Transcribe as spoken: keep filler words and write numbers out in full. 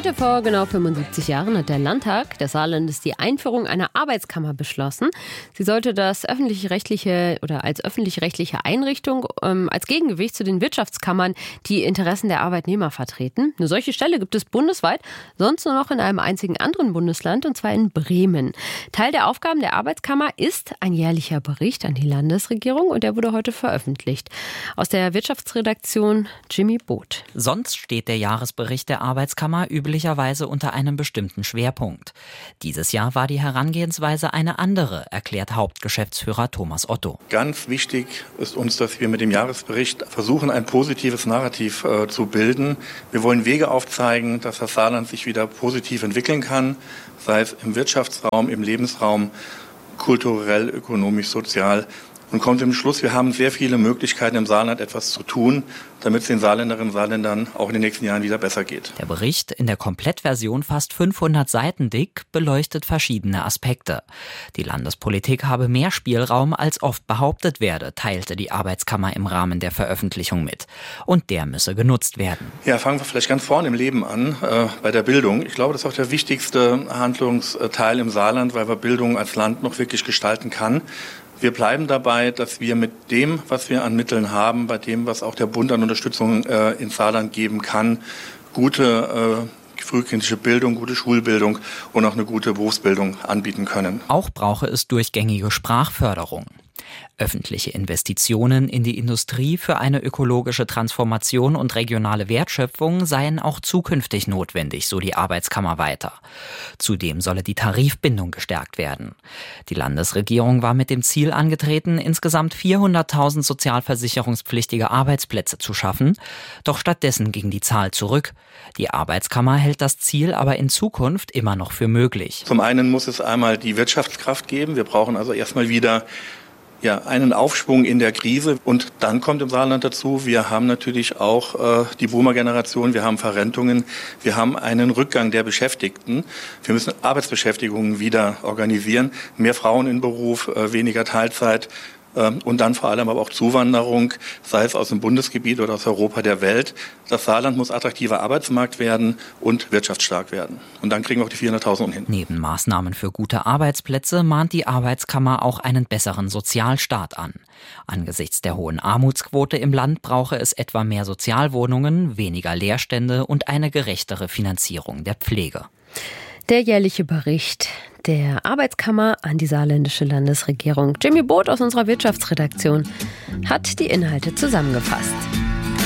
Heute vor genau fünfundsiebzig Jahren hat der Landtag des Saarlandes die Einführung einer Arbeitskammer beschlossen. Sie sollte das öffentlich-rechtliche oder als öffentlich-rechtliche Einrichtung ähm, als Gegengewicht zu den Wirtschaftskammern die Interessen der Arbeitnehmer vertreten. Eine solche Stelle gibt es bundesweit, sonst nur noch in einem einzigen anderen Bundesland, und zwar in Bremen. Teil der Aufgaben der Arbeitskammer ist ein jährlicher Bericht an die Landesregierung, und der wurde heute veröffentlicht. Aus der Wirtschaftsredaktion Jimmy Boot. Sonst steht der Jahresbericht der Arbeitskammer üblicherweise unter einem bestimmten Schwerpunkt. Dieses Jahr war die Herangehensweise eine andere, erklärt Hauptgeschäftsführer Thomas Otto. Ganz wichtig ist uns, dass wir mit dem Jahresbericht versuchen, ein positives Narrativ äh, zu bilden. Wir wollen Wege aufzeigen, dass das Saarland sich wieder positiv entwickeln kann, sei es im Wirtschaftsraum, im Lebensraum, kulturell, ökonomisch, sozial. Und kommt zum Schluss, wir haben sehr viele Möglichkeiten im Saarland etwas zu tun, damit es den Saarländerinnen und Saarländern auch in den nächsten Jahren wieder besser geht. Der Bericht, in der Komplettversion fast fünfhundert Seiten dick, beleuchtet verschiedene Aspekte. Die Landespolitik habe mehr Spielraum, als oft behauptet werde, teilte die Arbeitskammer im Rahmen der Veröffentlichung mit. Und der müsse genutzt werden. Ja, fangen wir vielleicht ganz vorne im Leben an, äh, bei der Bildung. Ich glaube, das ist auch der wichtigste Handlungsteil im Saarland, weil wir Bildung als Land noch wirklich gestalten kann. Wir bleiben dabei, dass wir mit dem, was wir an Mitteln haben, bei dem, was auch der Bund an Unterstützung äh, ins Saarland geben kann, gute äh, frühkindliche Bildung, gute Schulbildung und auch eine gute Berufsbildung anbieten können. Auch brauche es durchgängige Sprachförderung. Öffentliche Investitionen in die Industrie für eine ökologische Transformation und regionale Wertschöpfung seien auch zukünftig notwendig, so die Arbeitskammer weiter. Zudem solle die Tarifbindung gestärkt werden. Die Landesregierung war mit dem Ziel angetreten, insgesamt vierhunderttausend sozialversicherungspflichtige Arbeitsplätze zu schaffen. Doch stattdessen ging die Zahl zurück. Die Arbeitskammer hält das Ziel aber in Zukunft immer noch für möglich. Zum einen muss es einmal die Wirtschaftskraft geben. Wir brauchen also erstmal wieder Ja, einen Aufschwung in der Krise, und dann kommt im Saarland dazu, wir haben natürlich auch äh, die Boomer-Generation, wir haben Verrentungen, wir haben einen Rückgang der Beschäftigten. Wir müssen Arbeitsbeschäftigungen wieder organisieren, mehr Frauen in Beruf, äh, weniger Teilzeit. Und dann vor allem aber auch Zuwanderung, sei es aus dem Bundesgebiet oder aus Europa, der Welt. Das Saarland muss attraktiver Arbeitsmarkt werden und wirtschaftsstark werden. Und dann kriegen wir auch die vierhunderttausend hin. Neben Maßnahmen für gute Arbeitsplätze mahnt die Arbeitskammer auch einen besseren Sozialstaat an. Angesichts der hohen Armutsquote im Land brauche es etwa mehr Sozialwohnungen, weniger Leerstände und eine gerechtere Finanzierung der Pflege. Der jährliche Bericht der Arbeitskammer an die saarländische Landesregierung. Jimmy Boot aus unserer Wirtschaftsredaktion hat die Inhalte zusammengefasst.